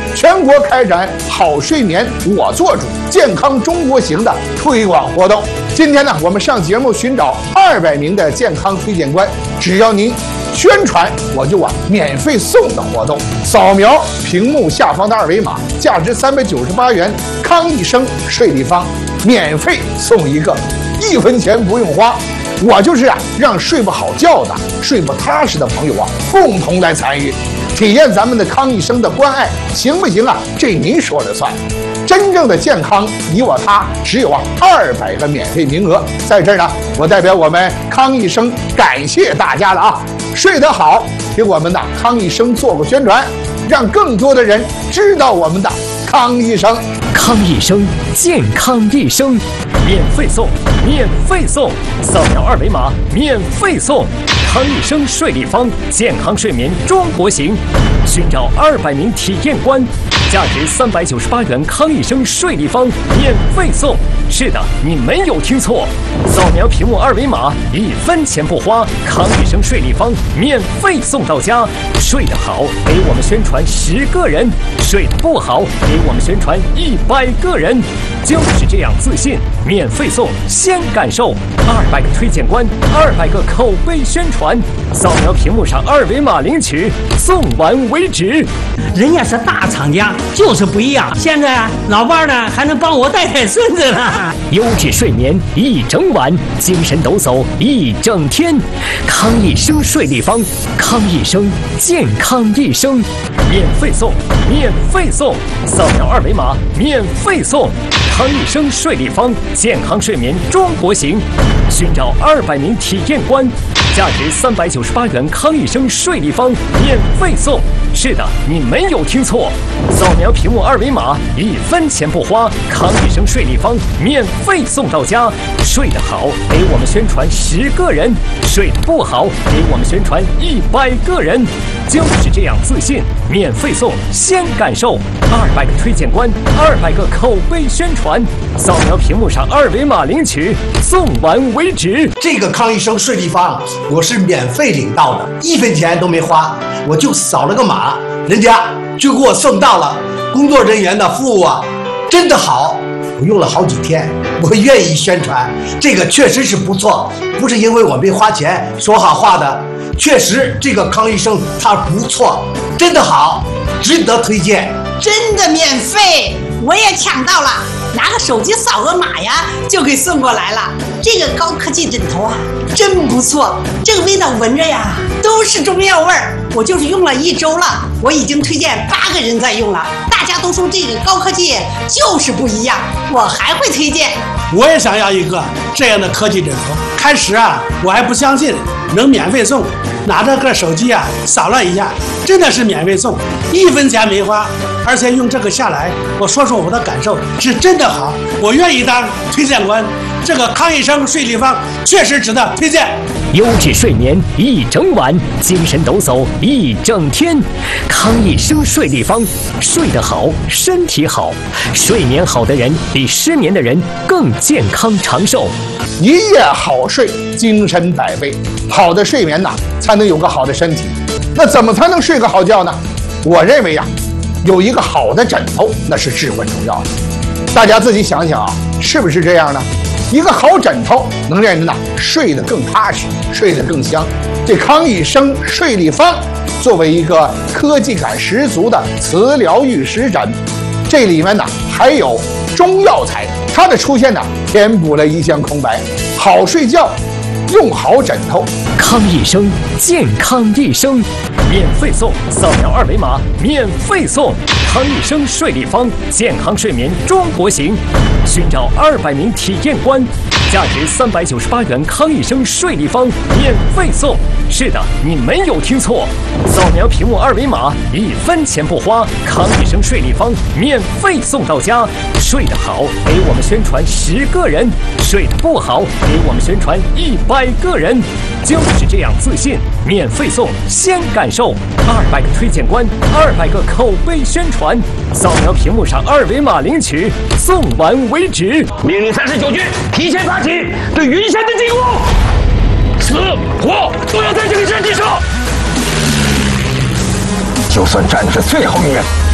全国开展好睡眠我做主、健康中国行的推广活动。今天呢，我们上节目寻找200名的健康推荐官，只要您宣传，我就免费送的活动。扫描屏幕下方的2维码，价值398元康益生睡立方，免费送一个，1分钱不用花。我就是让睡不好觉的、睡不踏实的朋友共同来参与，体验咱们的康益生的关爱，行不行这您说了算。真正的健康，你我他，只有200个免费名额。在这儿呢，我代表我们康益生感谢大家了睡得好，给我们的康益生做个宣传，让更多的人知道我们的康益生。 康益生，健康益生，免费送，免费送，扫描2维码，免费送。康益生睡立方，健康睡眠中国行，寻找200名体验官，价值398元康益生睡立方，免费送。是的，你没有听错，扫描屏幕2维码，1分钱不花，康益生睡立方免费送到家。睡得好，给我们宣传10个人；睡得不好，给我们宣传100个人。就是这样自信，免费送，先感受。200个推荐官，200个口碑宣传，扫描屏幕上2维码领取，送完为止。 人家是大厂家，就是不一样。现在老伴呢还能帮我带孙子了。 优质睡眠一整晚，精神抖擞一整天。康益生睡立方，康益生，健康益生，免费送，免费送，扫描2维码，免费送。康益生睡立方，健康睡眠中国行，寻找200名体验官，价值398元康益生睡立方，免费送。是的，你没有听错，扫描屏幕2维码，1分钱不花，康益生睡立方免费送到家。睡得好，给我们宣传10个人；睡得不好，给我们宣传100个人。就是这样自信，免费送，先感受。200个推荐官，200个口碑宣传，扫描屏幕上2维码领取，送完为止。 这个康益生睡立方我是免费领到的，1分钱都没花，我就扫了个码，人家就给我送到了。工作人员的服务真的好，我用了好几天，我愿意宣传，这个确实是不错，不是因为我没花钱说好话的，确实这个康益生它不错，真的好，值得推荐。 真的免费，我也抢到了，拿个手机扫个码就给送过来了。这个高科技枕头真不错，这个味道闻着都是中药味儿。我就是用了1周了，我已经推荐8个人在用了，大家都说这个高科技就是不一样，我还会推荐。 我也想要一个这样的科技枕头。开始我还不相信能免费送，拿着个手机扫了一下，真的是免费送，1分钱没花，而且用这个下来，我说说我的感受，是真的好，我愿意当推荐官。这个康益生睡立方确实值得推荐。 优质睡眠一整晚，精神抖擞一整天。康益生睡立方，睡得好，身体好，睡眠好的人比失眠的人更健康长寿。 一夜好睡，精神百倍。好的睡眠才能有个好的身体。那怎么才能睡个好觉呢？我认为有一个好的枕头那是至关重要的。大家自己想想是不是这样呢？一个好枕头能让人睡得更踏实，睡得更香。这康益生睡立方作为一个科技感十足的磁疗玉石枕，这里面还有中药材，它的出现填补了一项空白。好睡觉，用好枕头。 康益生，健康益生，免费送，扫描2维码，免费送。康益生睡立方，健康睡眠中国行，寻找200名体验官，价值398元康益生睡立方，免费送。是的，你没有听错，扫描屏幕2维码，1分钱不花，康益生睡立方免费送到家。睡得好，给我们宣传10个人；睡得不好，给我们宣传100个人。就是这样自信，免费送，先感受。200个推荐官，200个口碑宣传，扫描屏幕上2维码领取，送完为止。 命令39军提前发起对云山的进攻，死活都要在这个阵地上。 就算战至最后一人，